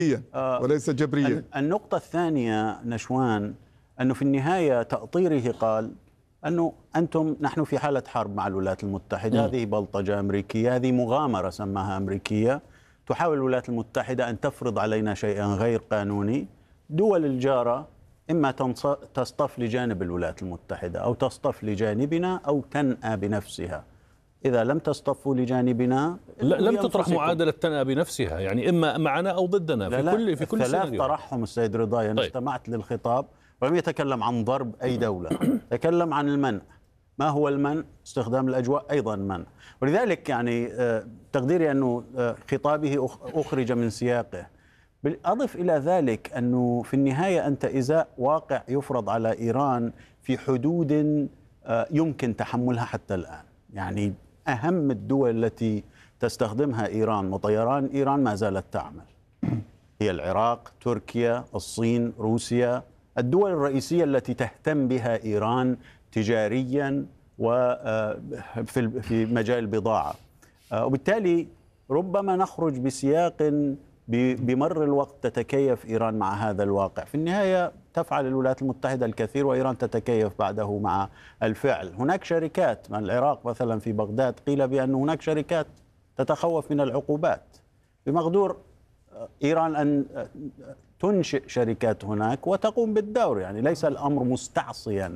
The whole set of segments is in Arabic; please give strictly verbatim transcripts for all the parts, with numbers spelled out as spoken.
وليس جبريا. النقطة الثانية نشوان أنه في النهاية تأطيره قال أنه أنتم نحن في حالة حرب مع الولايات المتحدة. م. هذه بلطجة أمريكية، هذه مغامرة سماها أمريكية، تحاول الولايات المتحدة أن تفرض علينا شيئا غير قانوني. دول الجارة إما تصطف لجانب الولايات المتحدة أو تصطف لجانبنا أو تنأى بنفسها. إذا لم تصطفوا لجانبنا لم تطرح معادلة تنأى بنفسها، يعني إما معنا أو ضدنا في لا كل في كل ثلاث سيناريو. طرحهم السيد رضاي. أنا طيب. استمعت للخطاب ولم يتكلم عن ضرب أي دولة، تكلم عن المنع. ما هو المنع؟ استخدام الأجواء أيضا منع. ولذلك يعني تقديري أنه خطابه أخرج من سياقه. أضف إلى ذلك أنه في النهاية أنت إزاء واقع يفرض على إيران في حدود يمكن تحملها حتى الآن. يعني أهم الدول التي تستخدمها إيران وطيران إيران ما زالت تعمل هي العراق، تركيا، الصين، روسيا، الدول الرئيسية التي تهتم بها إيران تجاريا وفي في مجال البضاعة. وبالتالي ربما نخرج بسياق بمر الوقت تتكيف إيران مع هذا الواقع. في النهاية تفعل الولايات المتحدة الكثير وإيران تتكيف بعده مع الفعل. هناك شركات، من العراق مثلا في بغداد قيل بأن هناك شركات تتخوف من العقوبات. بمقدور إيران أن تنشئ شركات هناك وتقوم بالدور. يعني ليس الأمر مستعصيا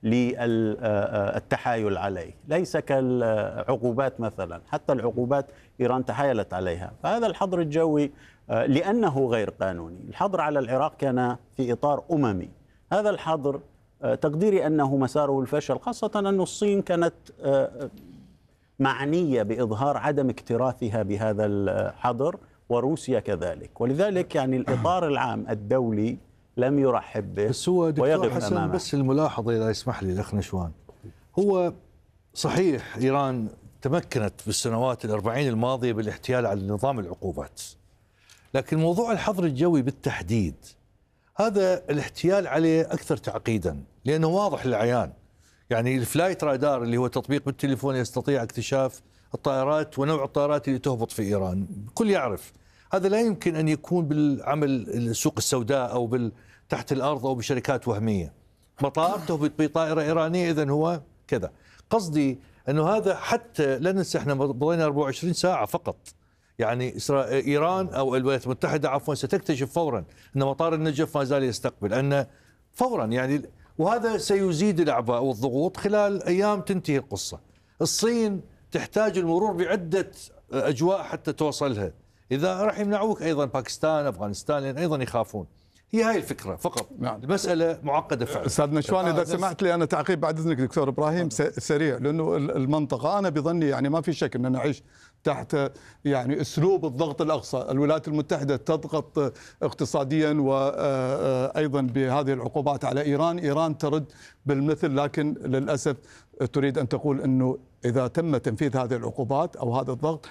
للتحايل عليه، ليس كالعقوبات مثلا. حتى العقوبات إيران تحايلت عليها. فهذا الحظر الجوي لأنه غير قانوني. الحظر على العراق كان في إطار أممي. هذا الحظر تقديري أنه مساره الفشل، خاصة أن الصين كانت معنية بإظهار عدم اكتراثها بهذا الحظر، وروسيا كذلك. ولذلك يعني الإطار العام الدولي لم يرحب به. بس هو دكتور حسن أمامه. بس الملاحظة إذا يسمح لي الأخ نشوان، هو صحيح إيران تمكنت بالسنوات الأربعين الماضية بالاحتيال على نظام العقوبات، لكن موضوع الحظر الجوي بالتحديد هذا الاحتيال عليه أكثر تعقيدا، لأنه واضح للعيان. يعني الفلايت رادار اللي هو تطبيق بالتليفون يستطيع اكتشاف الطائرات ونوع الطائرات اللي تهبط في إيران، الكل يعرف. هذا لا يمكن أن يكون بالعمل السوق السوداء أو بال تحت الأرض أو بشركات وهمية. مطار تهبط بطائرة إيرانية إذن هو كذا. قصدي أنه هذا حتى لا ننسى احنا مضينا أربعة وعشرين ساعة فقط. يعني إيران أو الولايات المتحدة عفوا ستكتشف فورا أن مطار النجف ما زال يستقبل، أن فورا يعني، وهذا سيزيد الأعباء والضغوط خلال أيام تنتهي القصة. الصين تحتاج المرور بعدة أجواء حتى توصلها. إذا راح يمنعوك أيضا باكستان، أفغانستان، لأن أيضا يخافون. هي هاي الفكرة فقط. نعم. المسألة معقدة فعلا. أستاذ نشوان إذا سمحت لي أنا تعقيب بعد إذنك دكتور إبراهيم سريع، لأنه المنطقة أنا بظني يعني ما في شك أننا نعيش تحت يعني أسلوب الضغط الأقصى. الولايات المتحدة تضغط اقتصاديا وأيضا بهذه العقوبات على إيران. إيران ترد بالمثل، لكن للأسف تريد أن تقول أنه إذا تم تنفيذ هذه العقوبات أو هذا الضغط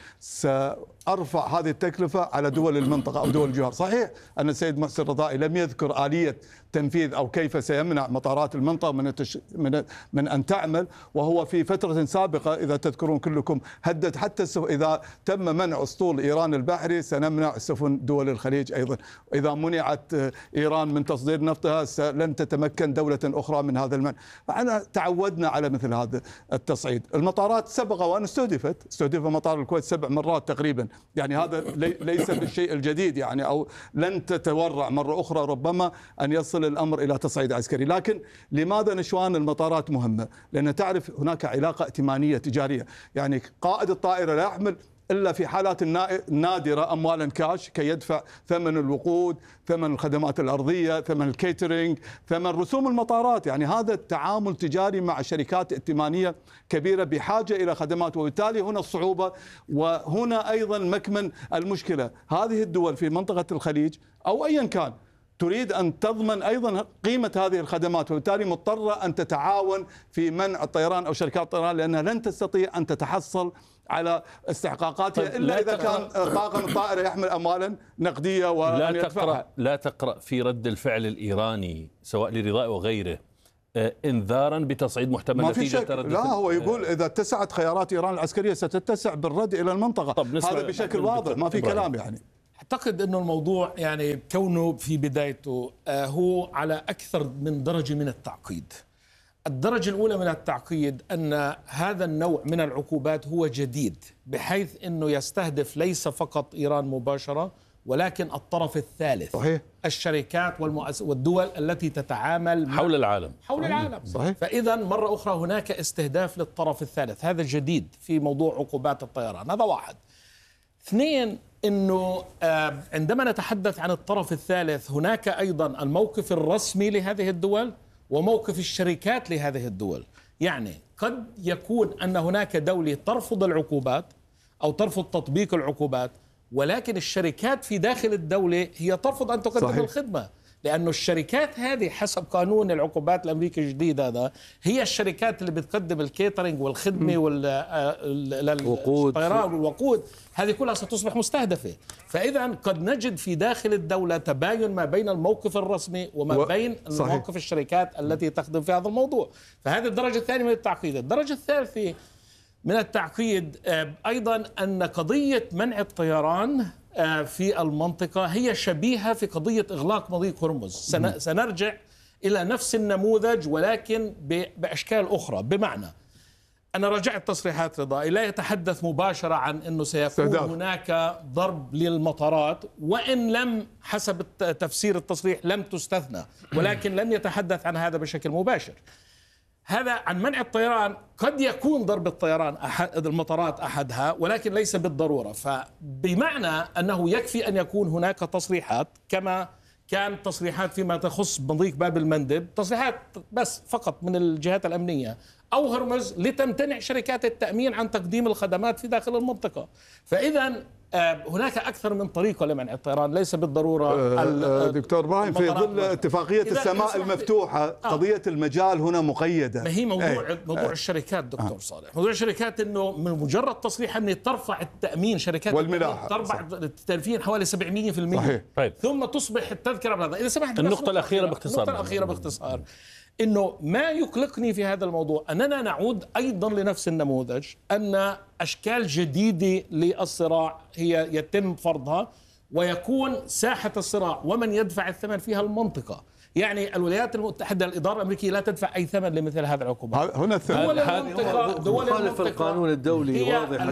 سأرفع هذه التكلفة على دول المنطقة أو دول الجوار. صحيح أن السيد محسن رضائي لم يذكر آلية تنفيذ أو كيف سيمنع مطارات المنطقة من التش... من من أن تعمل، وهو في فترة سابقة إذا تذكرون كلكم هدد حتى السف... إذا تم منع أسطول إيران البحري سنمنع سفن دول الخليج أيضا. إذا منعت إيران من تصدير نفطها لن تتمكن دولة أخرى من هذا المنع. فأنا تعودنا على مثل هذا التصعيد. المطارات سبق وأن استهدفت، استهدف مطار الكويت سبع مرات تقريبا. يعني هذا لي... ليس بالشيء الجديد يعني، أو لن تتورع مرة أخرى ربما أن يصل الأمر إلى تصعيد عسكري. لكن لماذا نشوان المطارات مهمة؟ لأن تعرف هناك علاقة ائتمانية تجارية. يعني قائد الطائرة لا يحمل إلا في حالات نادرة أموالا كاش كي يدفع ثمن الوقود، ثمن الخدمات الأرضية، ثمن الكيترينج، ثمن رسوم المطارات. يعني هذا التعامل تجاري مع شركات ائتمانية كبيرة بحاجة إلى خدمات، وبالتالي هنا الصعوبة وهنا أيضا مكمن المشكلة. هذه الدول في منطقة الخليج أو أيا كان تريد أن تضمن أيضا قيمة هذه الخدمات، وبالتالي مضطرة أن تتعاون في منع الطيران أو شركات الطيران، لأنها لن تستطيع أن تتحصل على استحقاقاتها طيب إلا إذا كان طاقم الطائرة يحمل أموالا نقدية وأن يدفعها. لا تقرأ في رد الفعل الإيراني سواء لرضاء وغيره انذارا بتصعيد محتمل نتيجة تردد؟ لا، هو يقول إذا اتسعت خيارات إيران العسكرية ستتسع بالرد إلى المنطقة. هذا بشكل واضح ما في كلام يعني. أعتقد أنه الموضوع يعني كونه في بدايته هو على أكثر من درجة من التعقيد. الدرجة الأولى من التعقيد أن هذا النوع من العقوبات هو جديد، بحيث أنه يستهدف ليس فقط إيران مباشرة ولكن الطرف الثالث. صحيح. الشركات والدول التي تتعامل حول العالم حول صحيح. العالم. صحيح. فإذا مرة أخرى هناك استهداف للطرف الثالث، هذا جديد في موضوع عقوبات الطيران. هذا واحد. اثنين، أنه عندما نتحدث عن الطرف الثالث هناك أيضا الموقف الرسمي لهذه الدول وموقف الشركات لهذه الدول. يعني قد يكون أن هناك دولة ترفض العقوبات أو ترفض تطبيق العقوبات، ولكن الشركات في داخل الدولة هي ترفض أن تقدم صحيح. الخدمة، لأن الشركات هذه حسب قانون العقوبات الأمريكي الجديد هذا هي الشركات اللي بتقدم الكيترينج والخدمة والطيران والوقود، هذه كلها ستصبح مستهدفة. فإذا قد نجد في داخل الدولة تباين ما بين الموقف الرسمي وما و... بين صحيح. موقف الشركات التي تخدم في هذا الموضوع. فهذه الدرجة الثانية من التعقيد. الدرجة الثالثة من التعقيد أيضا أن قضية منع الطيران في المنطقة هي شبيهة في قضية إغلاق مضيق هرمز. سنرجع إلى نفس النموذج ولكن بأشكال أخرى. بمعنى أنا رجعت تصريحات رضائي لا يتحدث مباشرة عن أنه سيكون هناك ضرب للمطارات، وإن لم حسب تفسير التصريح لم تستثنى، ولكن لم يتحدث عن هذا بشكل مباشر. هذا عن منع الطيران، قد يكون ضرب الطيران أحد المطارات أحدها ولكن ليس بالضرورة. فبمعنى أنه يكفي أن يكون هناك تصريحات كما كان تصريحات فيما تخص مضيق باب المندب، تصريحات بس فقط من الجهات الأمنية أو هرمز لتمتنع شركات التأمين عن تقديم الخدمات في داخل المنطقة. فإذا هناك أكثر من طريقة لمنع الطيران، ليس بالضرورة. دكتور إبراهيم، في ظل اتفاقية السماء المفتوحة قضية المجال هنا مقيدة. ما هي موضوع أي. موضوع أي. الشركات دكتور آه. صالح، موضوع الشركات إنه من مجرد تصريح أن ترفع التأمين، شركات والملاحة ترفع التلفين حوالي سبعمية بالمية صحيح. ثم تصبح التذكرة بهذا. إذا سمحت النقطة الأخيرة باختصار النقطة الأخيرة باختصار إنه ما يقلقني في هذا الموضوع أننا نعود أيضا لنفس النموذج، أن أشكال جديدة للصراع هي يتم فرضها ويكون ساحة الصراع ومن يدفع الثمن فيها المنطقة. يعني الولايات المتحدة الإدارة الأمريكية لا تدفع أي ثمن لمثل هذه العقوبات. هنا الثمن دول المنطقة دول مخالف القانون الدولي واضح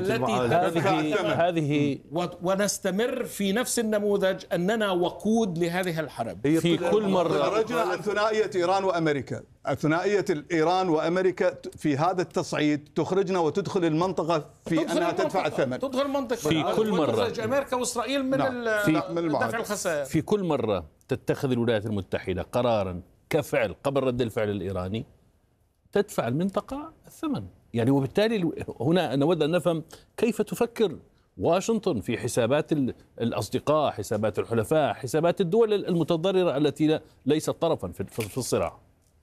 هذه هذه ونستمر في نفس النموذج أننا وقود لهذه الحرب. في كل مرة خرجنا عن ثنائية إيران وأمريكا، ثنائية إيران وأمريكا في هذا التصعيد تخرجنا وتدخل المنطقة في أنها تدفع الثمن. تدخل المنطقة في كل مرة أمريكا وإسرائيل من دفع الخسائر. في كل مرة تتخذ الولايات المتحدة قرارا كفعل قبل رد الفعل الإيراني تدفع المنطقة الثمن. يعني وبالتالي هنا نود أن نفهم كيف تفكر واشنطن في حسابات الأصدقاء، حسابات الحلفاء، حسابات الدول المتضررة التي ليست طرفا في الصراع.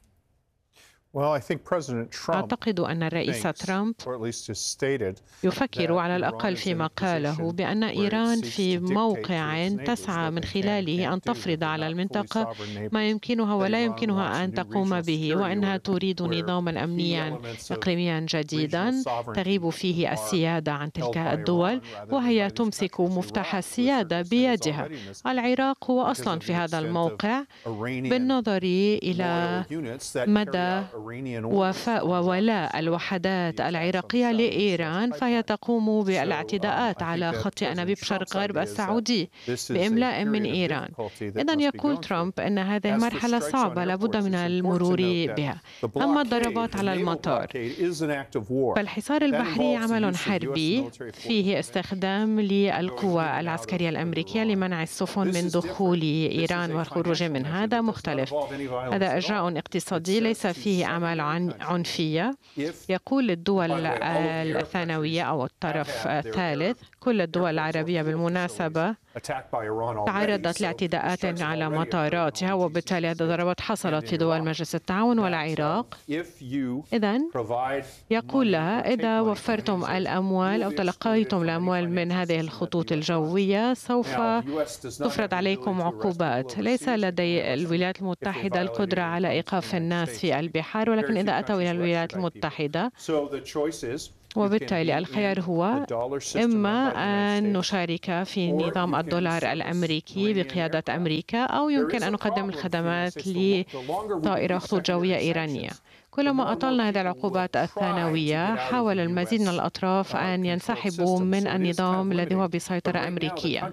أعتقد أن الرئيس ترامب يفكر على الأقل فيما قاله بأن إيران في موقع تسعى من خلاله أن تفرض على المنطقة ما يمكنها ولا يمكنها أن تقوم به، وأنها تريد نظاما أمنيا إقليميا جديدا تغيب فيه السيادة عن تلك الدول وهي تمسك مفتاح السيادة بيدها. العراق هو أصلا في هذا الموقع بالنظر إلى مدى وفاء وولاء الوحدات العراقية لإيران، فهي تقوم بالاعتداءات على خط أنابيب شرق غرب السعودي بإملاء من إيران. إذن يقول ترامب أن هذه مرحلة صعبة لابد من المرور بها. أما الضربات على المطار، فالحصار البحري عمل حربي فيه استخدام للقوى العسكرية الأمريكية لمنع السفن من دخول إيران والخروج من هذا مختلف. هذا إجراء اقتصادي ليس فيه أعمال عنفية. يقول الدول الثانوية أو الطرف الثالث، كل الدول العربية بالمناسبة تعرضت لاعتداءات على مطاراتها، وبالتالي هذه الضربات حصلت في دول مجلس التعاون والعراق. إذن يقول لها إذا وفرتم الأموال أو تلقيتم الأموال من هذه الخطوط الجوية سوف تفرض عليكم عقوبات. ليس لدي الولايات المتحدة القدرة على إيقاف الناس في البحار، ولكن إذا أتوا إلى الولايات المتحدة وبالتالي الخيار هو إما أن نشارك في نظام الدولار الأمريكي بقيادة أمريكا، أو يمكن أن نقدم الخدمات لطائرة خطوط جوية إيرانية. كلما أطلنا هذه العقوبات الثانوية حاول المزيد من الأطراف أن ينسحبوا من النظام الذي هو بسيطرة أمريكية.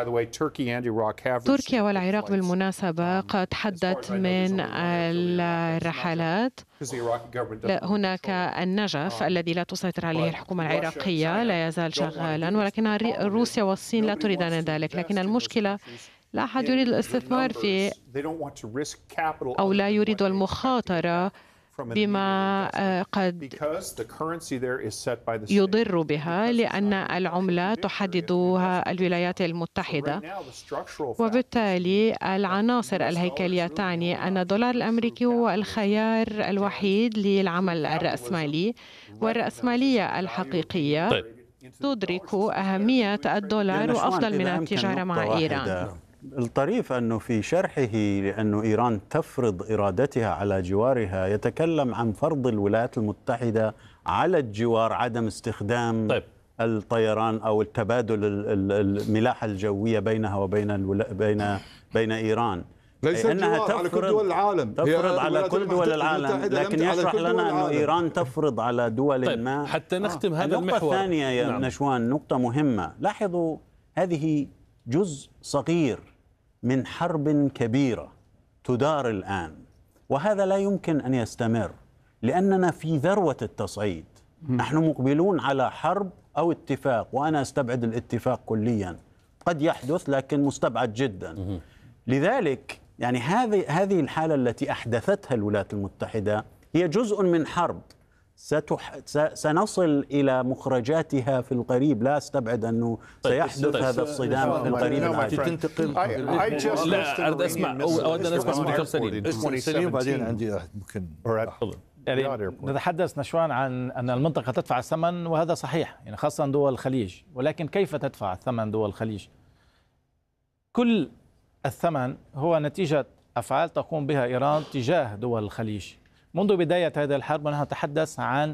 تركيا والعراق بالمناسبة قد حدت من الرحلات. هناك النجف الذي لا تسيطر عليه الحكومة العراقية لا يزال شغالا، ولكن روسيا والصين لا تريدان ذلك. لكن المشكلة لا أحد يريد الاستثمار في أو لا يريد المخاطرة بما قد يضر بها، لأن العملة تحددها الولايات المتحدة. وبالتالي العناصر الهيكلية تعني أن الدولار الأمريكي هو الخيار الوحيد للعمل الرأسمالي، والرأسمالية الحقيقية تدرك أهمية الدولار وأفضل من التجارة مع إيران. الطريف أنه في شرحه لأنه إيران تفرض إرادتها على جوارها يتكلم عن فرض الولايات المتحدة على الجوار عدم استخدام طيب. الطيران أو التبادل الملاحة الجوية بينها وبين الولا... بين بين إيران. ليس أنها تفرض على كل دول العالم، تفرض على كل دول العالم، لكن يشرح لنا أنه إيران تفرض على دول طيب. ما. حتى نختم آه. هذا النقطة المحور. الثانية يا نعم. نشوان، نقطة مهمة. لاحظوا هذه جزء صغير من حرب كبيرة تدار الآن، وهذا لا يمكن أن يستمر لأننا في ذروة التصعيد. نحن مقبلون على حرب أو اتفاق، وأنا أستبعد الاتفاق كليا، قد يحدث لكن مستبعد جدا. لذلك يعني هذه هذه الحالة التي أحدثتها الولايات المتحدة هي جزء من حرب ستح... سنصل إلى مخرجاتها في القريب. لا أستبعد أنه سيحدث هذا الصدام في القريب العاجل. تنتقل لا أريد أسمع أود أن أسمع من دكتور سليم. سليم بعدين عندي ممكن يعني نتحدث نشوان عن أن المنطقة تدفع الثمن، وهذا صحيح، يعني خاصة دول الخليج. ولكن كيف تدفع الثمن دول الخليج؟ كل الثمن هو نتيجة أفعال تقوم بها إيران تجاه دول الخليج. منذ بداية هذه الحرب ونحن نتحدث عن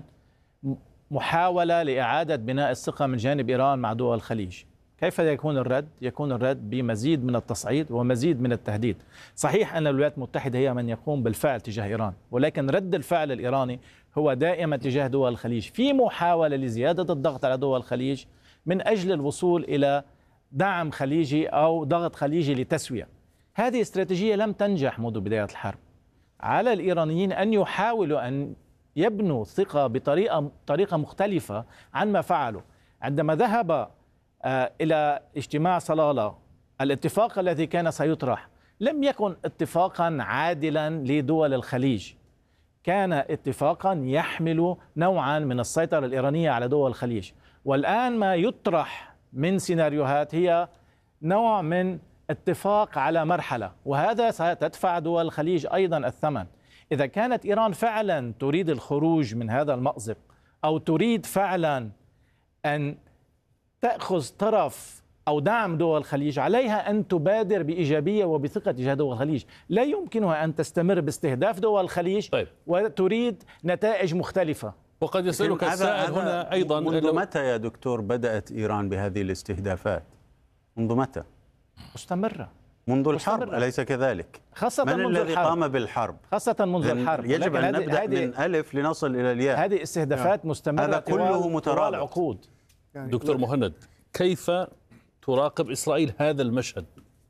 محاولة لإعادة بناء الثقة من جانب إيران مع دول الخليج. كيف يكون الرد؟ يكون الرد بمزيد من التصعيد ومزيد من التهديد. صحيح أن الولايات المتحدة هي من يقوم بالفعل تجاه إيران، ولكن رد الفعل الإيراني هو دائما تجاه دول الخليج في محاولة لزيادة الضغط على دول الخليج من أجل الوصول إلى دعم خليجي أو ضغط خليجي لتسوية. هذه استراتيجية لم تنجح منذ بداية الحرب. على الإيرانيين أن يحاولوا أن يبنوا ثقة بطريقة طريقة مختلفة عن ما فعلوا. عندما ذهب إلى اجتماع صلالة، الاتفاق الذي كان سيطرح لم يكن اتفاقا عادلا لدول الخليج، كان اتفاقا يحمل نوعا من السيطرة الإيرانية على دول الخليج. والآن ما يطرح من سيناريوهات هي نوع من اتفاق على مرحلة، وهذا ستدفع دول الخليج أيضا الثمن. إذا كانت إيران فعلا تريد الخروج من هذا المأزق أو تريد فعلا أن تأخذ طرف أو دعم دول الخليج، عليها أن تبادر بإيجابية وبثقة تجاه دول الخليج. لا يمكنها أن تستمر باستهداف دول الخليج طيب. وتريد نتائج مختلفة. وقد يسألك السائل هنا أيضا، منذ متى يا دكتور بدأت إيران بهذه الاستهدافات؟ منذ متى؟ مستمرة منذ الحرب، أليس كذلك؟ خاصة من منذ الذي الحرب. قام بالحرب؟ خاصة منذ الحرب. يجب أن نبدأ من ألف لنصل إلى الياء. هذه استهدافات مستمرة، هذا كله مترابط. عقود. دكتور مهند، كيف تراقب إسرائيل هذا المشهد؟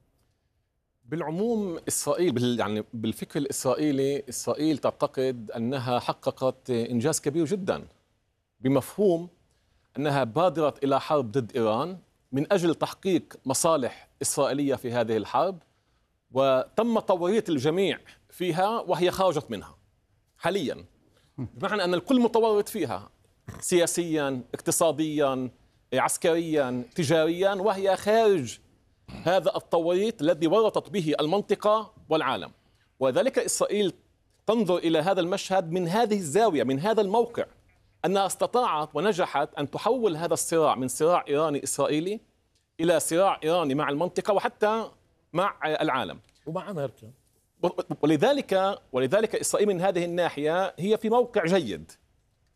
بالعموم إسرائيل بال يعني بالفكر الإسرائيلي، إسرائيل تعتقد أنها حققت إنجاز كبير جدا، بمفهوم أنها بادرت إلى حرب ضد إيران من أجل تحقيق مصالح إسرائيلية في هذه الحرب، وتم توريط الجميع فيها وهي خرجت منها حاليا، بمعنى أن الكل متورط فيها سياسيا، اقتصاديا، عسكريا، تجاريا، وهي خارج هذا التوريط الذي ورطت به المنطقة والعالم. وذلك إسرائيل تنظر إلى هذا المشهد من هذه الزاوية، من هذا الموقع، أنها استطاعت ونجحت أن تحول هذا الصراع من صراع إيراني إسرائيلي إلى صراع إيراني مع المنطقة وحتى مع العالم ومع أمريكا. ولذلك ولذلك إسرائيل من هذه الناحية هي في موقع جيد.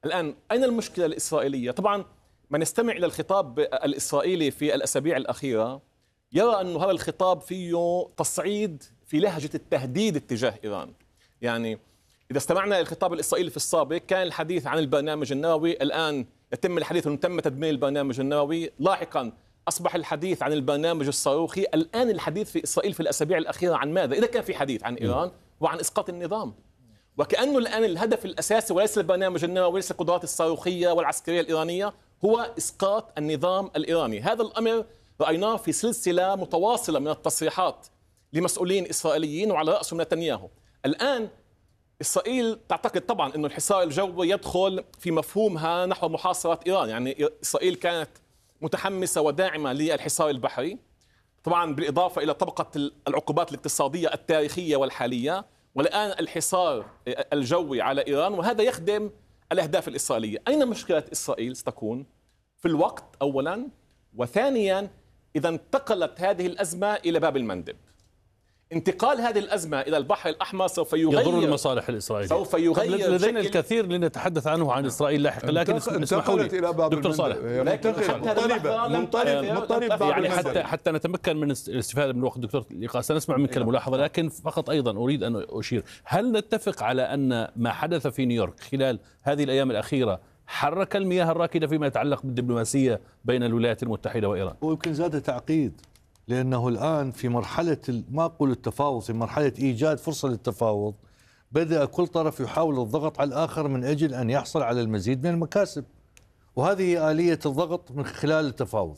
الآن أين المشكلة الإسرائيلية؟ طبعا من يستمع إلى الخطاب الإسرائيلي في الأسابيع الأخيرة يرى أن هذا الخطاب فيه تصعيد في لهجة التهديد اتجاه إيران. يعني إذا استمعنا للخطاب الإسرائيلي في السابق كان الحديث عن البرنامج النووي، الآن يتم الحديث أنه تم تدمير البرنامج النووي، لاحقا أصبح الحديث عن البرنامج الصاروخي، الآن الحديث في إسرائيل في الأسابيع الأخيرة عن ماذا؟ إذا كان في حديث عن إيران وعن إسقاط النظام، وكأنه الآن الهدف الأساسي وليس البرنامج النووي وليس القدرات الصاروخية والعسكرية الإيرانية هو إسقاط النظام الإيراني. هذا الأمر رأيناه في سلسلة متواصلة من التصريحات لمسؤولين إسرائيليين وعلى رأسهم نتنياهو. الآن إسرائيل تعتقد طبعا أن الحصار الجوي يدخل في مفهومها نحو محاصرة إيران، يعني إسرائيل كانت متحمسة وداعمة للحصار البحري، طبعا بالإضافة إلى طبقة العقوبات الاقتصادية التاريخية والحالية، والآن الحصار الجوي على إيران، وهذا يخدم الأهداف الإسرائيلية. أين مشكلة إسرائيل ستكون؟ في الوقت أولا، وثانيا إذا انتقلت هذه الأزمة إلى باب المندب. انتقال هذه الأزمة إلى البحر الأحمر سوف يغير يضر المصالح الإسرائيلية، سوف يغير لدينا الكثير لنتحدث عنه عن إسرائيل لاحقا، لكن اسمحوا لي دكتور صالح، لكن مضطربة مضطربة يعني حتى حتى نتمكن من الاستفادة من وقت دكتور اللقاء سنسمع منك الملاحظة، لكن فقط أيضا أريد أن أشير، هل نتفق على أن ما حدث في نيويورك خلال هذه الأيام الأخيرة حرك المياه الراكدة فيما يتعلق بالدبلوماسية بين الولايات المتحدة وإيران؟ ويمكن زاد تعقيد، لأنه الآن في مرحلة ما أقول التفاوض، في مرحلة إيجاد فرصة للتفاوض، بدأ كل طرف يحاول الضغط على الآخر من أجل أن يحصل على المزيد من المكاسب، وهذه آلية الضغط من خلال التفاوض.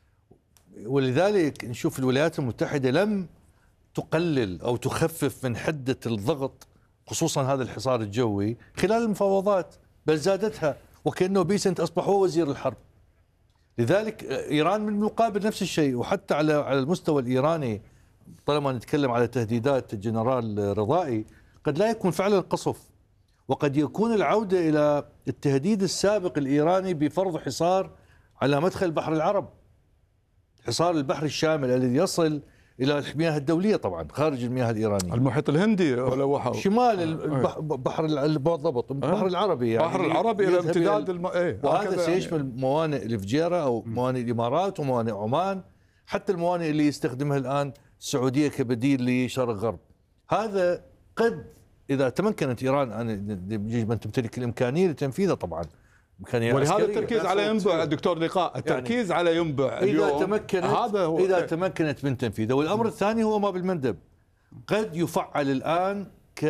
ولذلك نشوف الولايات المتحدة لم تقلل أو تخفف من حدة الضغط خصوصا هذا الحصار الجوي خلال المفاوضات، بل زادتها، وكأنه بيسنت أصبح هو وزير الحرب. لذلك إيران من المقابل نفس الشيء. وحتى على على المستوى الإيراني طالما نتكلم على تهديدات الجنرال رضائي، قد لا يكون فعلا قصف، وقد يكون العودة إلى التهديد السابق الإيراني بفرض حصار على مدخل بحر العرب، حصار البحر الشامل الذي يصل إلى المياه الدولية، طبعا خارج المياه الإيرانية، المحيط الهندي ولا شمال البحر بالضبط البحر العربي، يعني البحر العربي إلى امتداد الم... ايه وهذا سيشمل موانئ الفجيرة أو موانئ الإمارات وموانئ عمان، حتى الموانئ اللي يستخدمها الآن السعودية كبديل لشرق غرب. هذا قد إذا تمكنت إيران أن تمتلك الإمكانية لتنفيذه، طبعا ولهذا التركيز على ينبع دكتور لقاء، التركيز يعني على ينبع إذا تمكنت هذا هو إذا تمكنت من تنفيذه. والأمر الثاني هو ما بالمندب، قد يفعل الآن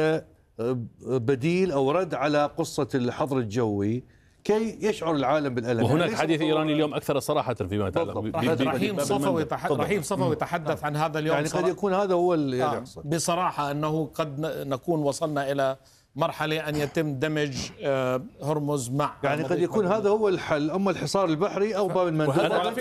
كبديل أو رد على قصة الحظر الجوي كي يشعر العالم بالألم. وهناك حديث إيراني اليوم أكثر صراحة فيما يتعلق رحيم صفوي رحيم صفوي تحدث عن هذا اليوم، يعني قد يكون هذا هو اللي يحصل. بصراحة أنه قد نكون وصلنا إلى مرحلة أن يتم دمج هرمز مع، يعني قد يكون هذا هو الحل، أما الحصار البحري أو باب المندب.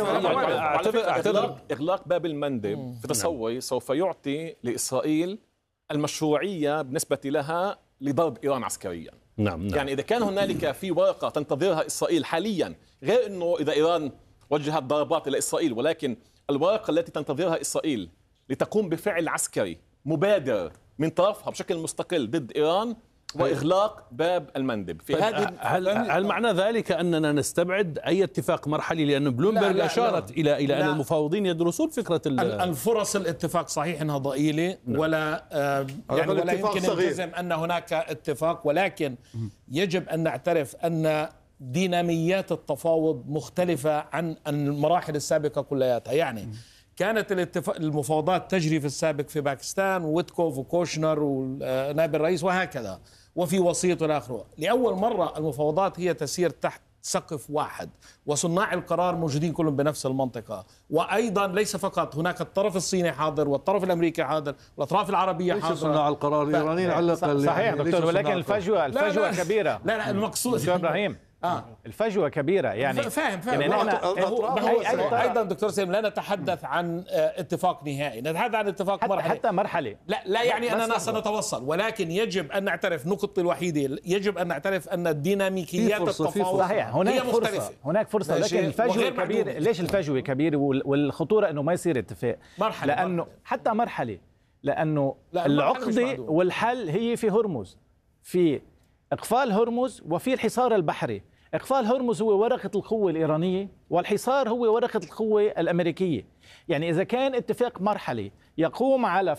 أعتبر إغلاق باب المندب في تصوري سوف يعطي لإسرائيل المشروعية بالنسبة لها لضرب إيران عسكريا. نعم نعم. يعني إذا كان هنالك في ورقة تنتظرها إسرائيل حاليا، غير أنه إذا إيران وجهت ضربات إلى إسرائيل، ولكن الورقة التي تنتظرها إسرائيل لتقوم بفعل عسكري مبادر من طرفها بشكل مستقل ضد إيران وإغلاق باب المندب في هذه. هل, هل معنى ذلك أننا نستبعد أي اتفاق مرحلي؟ لأن بلومبرج أشارت إلى إلى أن المفاوضين يدرسون فكرة الفرص. الاتفاق صحيح أنها ضئيلة، ولا آه يعني ولا يمكن نجزم أن هناك اتفاق، ولكن يجب أن نعترف أن ديناميات التفاوض مختلفة عن المراحل السابقة كلياتها. يعني كانت المفاوضات تجري في السابق في باكستان، وويتكوف وكوشنر ونائب الرئيس وهكذا، وفي وسيط والى اخره. لاول مره المفاوضات هي تسير تحت سقف واحد، وصناع القرار موجودين كلهم بنفس المنطقه، وايضا ليس فقط هناك الطرف الصيني حاضر والطرف الامريكي حاضر والاطراف العربيه حاضره. ليس صناع القرار الايرانيين على الاقل. صحيح يعني دكتور، ولكن الفجوه الفجوه لا لا كبيره. لا لا المقصود دكتور ابراهيم آه. الفجوة كبيرة، يعني فاهم فاهم يعني نحن أيضا, أيضا دكتور سليم لا نتحدث عن اتفاق نهائي، نتحدث عن اتفاق حتى مرحلي حتى مرحلة لا لا يعني أننا سنتوصل، ولكن يجب أن نعترف نقطة الوحيدة، يجب أن نعترف أن الديناميكيات التفاوض صحيح هناك فرصة، هناك فرصة، لكن الفجوة كبيرة. ليش الفجوة كبيرة والخطورة إنه ما يصير اتفاق؟ مرحلة لأنه مرحلة. حتى مرحلة، لأنه العقدة والحل هي في هرمز، في إقفال هرمز وفي الحصار البحري. إقفال هرمز هو ورقة القوة الإيرانية والحصار هو ورقة القوة الأمريكية. يعني إذا كان اتفاق مرحلي يقوم على